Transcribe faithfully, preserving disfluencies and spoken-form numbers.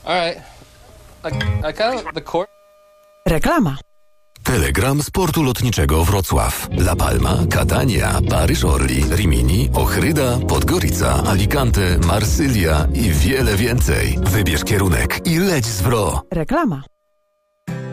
Alright. I, I got the court. Reklama. Telegram Sportu Lotniczego Wrocław, La Palma, Catania, Paryż Orly, Rimini, Ochryda, Podgorica, Alicante, Marsylia i wiele więcej. Wybierz kierunek i leć z W R O. Reklama.